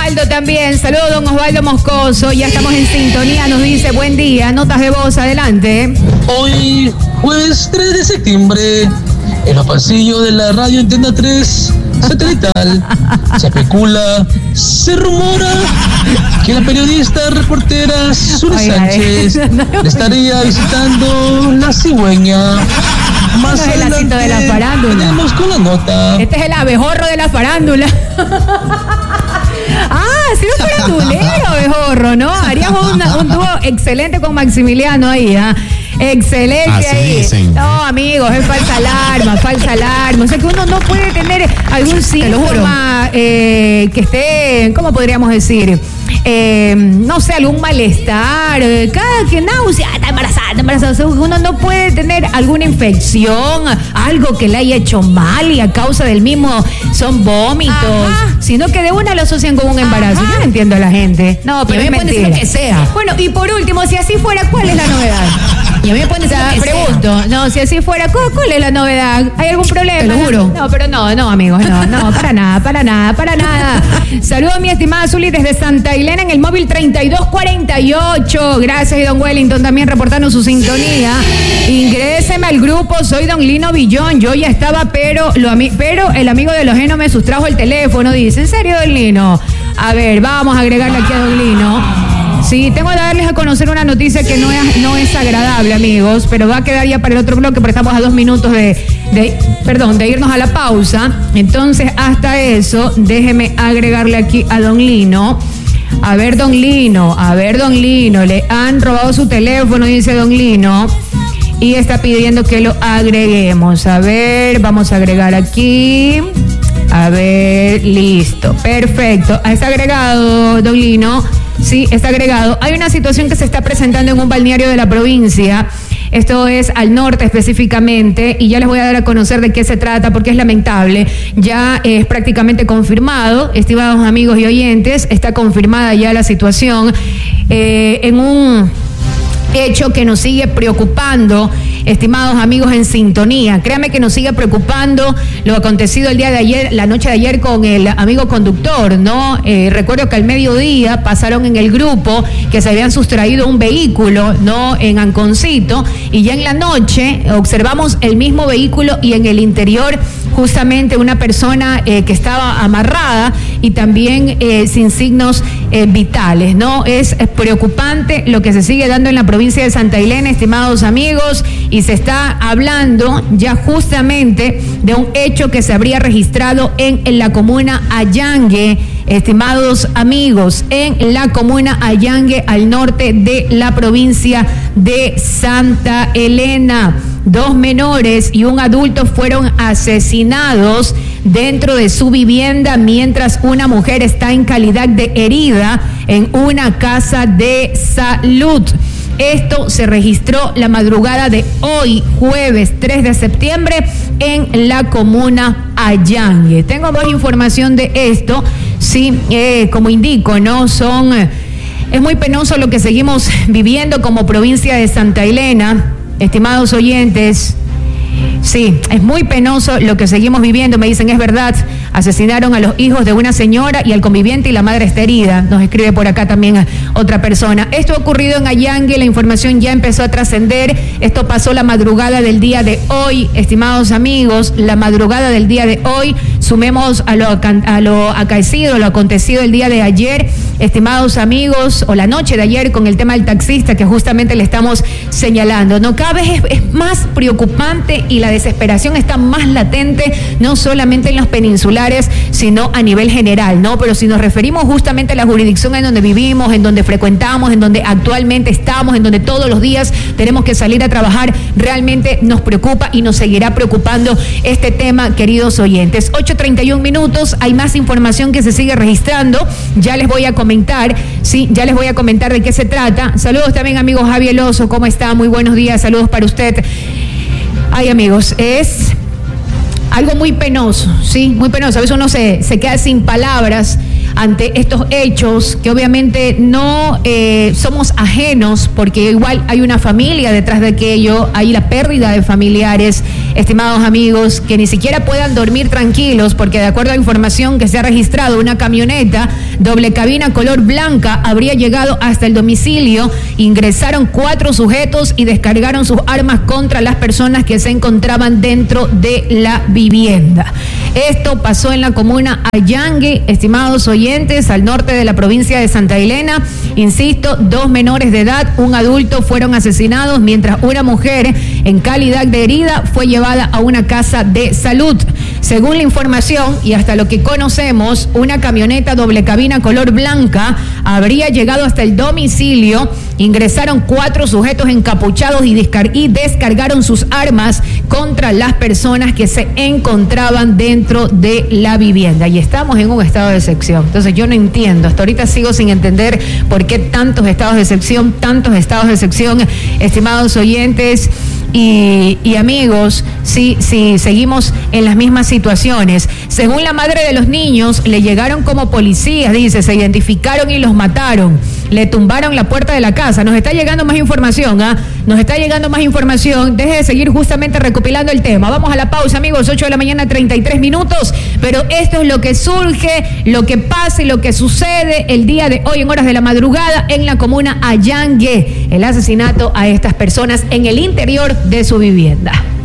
Osvaldo también. Saludos, don Osvaldo Moscoso. Ya estamos en sintonía, nos dice buen día. Notas de voz, adelante. Hoy, jueves 3 de septiembre, en los pasillos de la radio Antena 3 satelital, se especula, se rumora que la periodista reportera Suri Sánchez le estaría visitando la cigüeña. Más este es el acito de la farándula. Tenemos con la nota. Este es el abejorro de la farándula. Si no farandulero, abejorro, ¿no? Haríamos un dúo excelente con Maximiliano ahí, ¿ah? Excelente así ahí. Dicen. No, amigos, es falsa alarma. O sea que uno no puede tener algún síntoma que esté, ¿cómo podríamos decir? No sé, algún malestar, cada que náusea, está embarazada. O sea, uno no puede tener alguna infección, algo que le haya hecho mal y a causa del mismo son vómitos, sino que de una lo asocian con un embarazo. Yo no entiendo a la gente. No, pero es mentira. Lo que sea. Bueno, y por último, si así fuera, ¿cuál es la novedad? Y a mí me ponen pregunto, no, si así fuera, ¿cuál es la novedad? ¿Hay algún problema? Te lo juro. No, pero no, amigos, no, para nada. Saludos, mi estimada Zuli, desde Santa Elena en el móvil 3248. Gracias, y don Wellington también reportando su sintonía. Ingréseme al grupo, soy don Lino Villón. Yo ya estaba, pero el amigo de los Geno me sustrajo el teléfono, dice. ¿En serio, don Lino? A ver, vamos a agregarle aquí a don Lino. Sí, tengo que darles a conocer una noticia que no es agradable, amigos, pero va a quedar ya para el otro bloque, porque estamos a 2 minutos de irnos a la pausa. Entonces, hasta eso, déjeme agregarle aquí a don Lino. A ver, don Lino, le han robado su teléfono, dice don Lino, y está pidiendo que lo agreguemos. A ver, vamos a agregar aquí. A ver, listo, perfecto. Está agregado, don Lino. Sí, está agregado. Hay una situación que se está presentando en un balneario de la provincia. Esto es al norte específicamente, y ya les voy a dar a conocer de qué se trata porque es lamentable. Ya es prácticamente confirmado, estimados amigos y oyentes, está confirmada ya la situación en un hecho que nos sigue preocupando, estimados amigos en sintonía. Créanme que nos sigue preocupando lo acontecido el día de ayer, la noche de ayer, con el amigo conductor, ¿no? Recuerdo que al mediodía pasaron en el grupo que se habían sustraído un vehículo, ¿no? En Anconcito, y ya en la noche observamos el mismo vehículo y en el interior justamente una persona que estaba amarrada y también sin signos vitales, ¿no? Es preocupante lo que se sigue dando en la provincia de Santa Elena, estimados amigos, y se está hablando ya justamente de un hecho que se habría registrado en la comuna Allangue, estimados amigos, en la comuna Allangue, al norte de la provincia de Santa Elena. 2 menores y un adulto fueron asesinados dentro de su vivienda, mientras una mujer está en calidad de herida en una casa de salud. Esto se registró la madrugada de hoy, jueves 3 de septiembre, en la comuna Allangue. Tengo más información de esto, sí, como indico, ¿no? Es muy penoso lo que seguimos viviendo como provincia de Santa Elena, estimados oyentes. Sí, es muy penoso lo que seguimos viviendo. Me dicen, es verdad, asesinaron a los hijos de una señora y al conviviente, y la madre está herida. Nos escribe por acá también otra persona. Esto ha ocurrido en Allangue, la información ya empezó a trascender. Esto pasó la madrugada del día de hoy, estimados amigos, la madrugada del día de hoy. Sumemos a lo acaecido, lo acontecido el día de ayer, estimados amigos, o la noche de ayer, con el tema del taxista que justamente le estamos señalando, ¿no? Cada vez es más preocupante y la desesperación está más latente, no solamente en los peninsulares, sino a nivel general, ¿no? Pero si nos referimos justamente a la jurisdicción en donde vivimos, en donde frecuentamos, en donde actualmente estamos, en donde todos los días tenemos que salir a trabajar, realmente nos preocupa y nos seguirá preocupando este tema, queridos oyentes. 8:31 minutos, hay más información que se sigue registrando, ya les voy a comentar, sí, ya les voy a comentar de qué se trata. Saludos también, amigo Javier Oso, ¿cómo está? Muy buenos días, saludos para usted. Ay, amigos, es algo muy penoso, sí, muy penoso. A veces uno se queda sin palabras ante estos hechos que obviamente no somos ajenos, porque igual hay una familia detrás de aquello, hay la pérdida de familiares estimados amigos, que ni siquiera puedan dormir tranquilos, porque de acuerdo a información que se ha registrado, una camioneta doble cabina color blanca habría llegado hasta el domicilio. Ingresaron 4 sujetos y descargaron sus armas contra las personas que se encontraban dentro de la vivienda. Esto pasó en la comuna Allangue, estimados oyentes, al norte de la provincia de Santa Elena. Insisto, 2 menores de edad, un adulto fueron asesinados, mientras una mujer en calidad de herida fue llevada a una casa de salud. Según la información y hasta lo que conocemos, una camioneta doble cabina color blanca habría llegado hasta el domicilio. Ingresaron 4 sujetos encapuchados y descargaron sus armas contra las personas que se encontraban dentro de la vivienda. Y estamos en un estado de excepción. Entonces yo no entiendo, hasta ahorita sigo sin entender por qué tantos estados de excepción, estimados oyentes y amigos, si seguimos en las mismas situaciones. Según la madre de los niños, le llegaron como policías, dice, se identificaron y los mataron. Le tumbaron la puerta de la casa. Nos está llegando más información, Nos está llegando más información. Deje de seguir justamente recopilando el tema. Vamos a la pausa, amigos, 8 de la mañana, 33 minutos. Pero esto es lo que surge, lo que pasa y lo que sucede el día de hoy en horas de la madrugada en la comuna Allangue. El asesinato a estas personas en el interior de su vivienda.